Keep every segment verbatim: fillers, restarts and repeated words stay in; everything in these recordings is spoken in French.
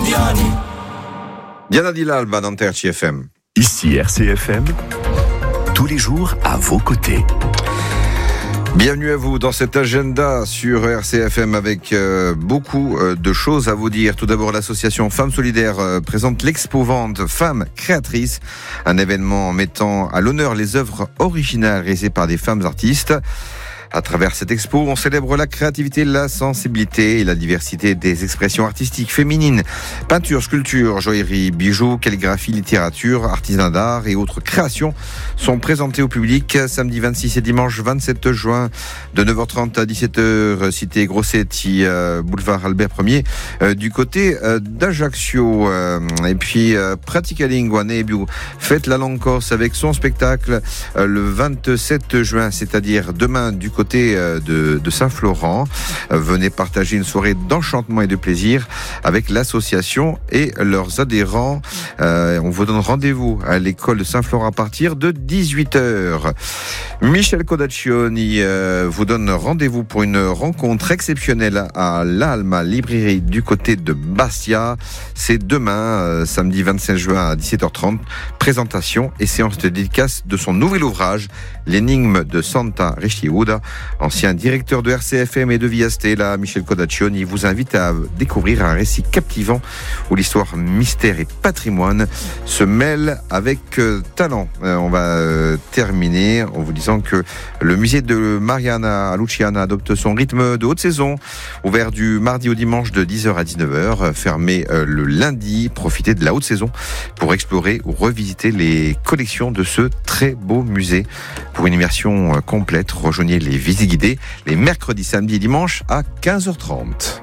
quotidiani. Diana Di Lalba dans R C F M. Ici R C F M, tous les jours à vos côtés. Bienvenue à vous dans cet agenda sur R C F M avec euh, beaucoup euh, de choses à vous dire. Tout d'abord, l'association Femmes Solidaires euh, présente l'expo-vente Femmes Créatrices, un événement mettant à l'honneur les œuvres originales réalisées par des femmes artistes. À travers cette expo, on célèbre la créativité, la sensibilité et la diversité des expressions artistiques féminines. Peinture, sculpture, joaillerie, bijoux, calligraphie, littérature, artisanat d'art et autres créations sont présentées au public samedi vingt-six et dimanche vingt-sept juin de neuf heures trente à dix-sept heures, cité Grossetti, euh, boulevard Albert Ier, euh, du côté euh, d'Ajaccio. Euh, et puis, euh, Pratica Lingua Nebiu fête la langue corse avec son spectacle euh, le vingt-sept juin, c'est-à-dire demain du côté de, de Saint-Florent. Venez partager une soirée d'enchantement et de plaisir avec l'association et leurs adhérents. Euh, on vous donne rendez-vous à l'école de Saint-Florent à partir de dix-huit heures. Michel Codaccioni euh, vous donne rendez-vous pour une rencontre exceptionnelle à l'Alma librairie du côté de Bastia. C'est demain, euh, samedi vingt-cinq juin à dix-sept heures trente. Présentation et séance de dédicace de son nouvel ouvrage, L'énigme de Santa Risciuda. Ancien directeur de R C F M et de Via Stella, Michel Codaccioni vous invite à découvrir un récit captivant où l'histoire mystère et patrimoine se mêlent avec euh, talent. Euh, on va euh, terminer en vous disant que le musée de Mariana Luciana adopte son rythme de haute saison, ouvert du mardi au dimanche de dix heures à dix-neuf heures, fermé euh, le lundi. Profitez de la haute saison pour explorer ou revisiter les collections de ce très beau musée. Pour une immersion euh, complète, rejoignez les visites guidées les mercredis, samedis et dimanches à quinze heures trente.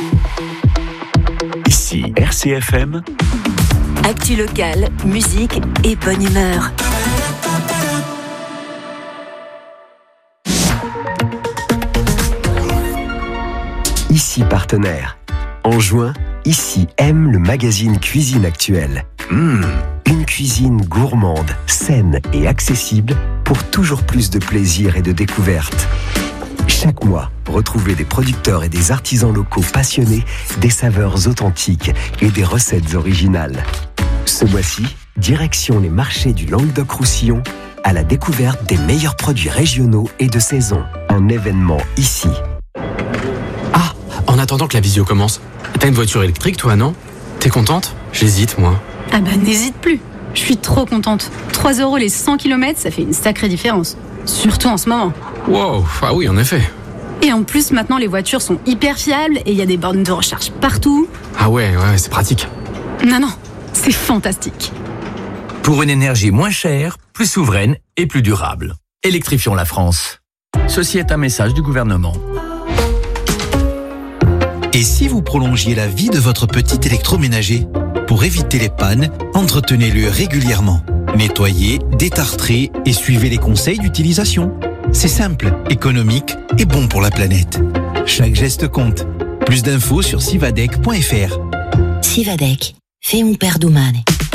Ici R C F M. Actu locale, musique et bonne humeur. Ici partenaire. En juin, Ici aime le magazine Cuisine Actuelle. Mmh, une cuisine gourmande, saine et accessible pour toujours plus de plaisir et de découverte. Chaque mois, retrouvez des producteurs et des artisans locaux passionnés, des saveurs authentiques et des recettes originales. Ce mois-ci, direction les marchés du Languedoc-Roussillon à la découverte des meilleurs produits régionaux et de saison. Un événement ici. Ah, en attendant que la visio commence, t'as une voiture électrique toi, non? T'es contente? J'hésite, moi. Ah bah n'hésite plus. Je suis trop contente. trois euros les cent kilomètres, ça fait une sacrée différence. Surtout en ce moment. Wow, ah oui, en effet. Et en plus, maintenant, les voitures sont hyper fiables et il y a des bornes de recharge partout. Ah ouais, ouais, c'est pratique. Non, non, c'est fantastique. Pour une énergie moins chère, plus souveraine et plus durable. Électrifions la France. Ceci est un message du gouvernement. Et si vous prolongiez la vie de votre petit électroménager? Pour éviter les pannes, entretenez-le régulièrement. Nettoyez, détartrez et suivez les conseils d'utilisation. C'est simple, économique et bon pour la planète. Chaque geste compte. Plus d'infos sur sivadec point f r. Sivadec, fais un per domani.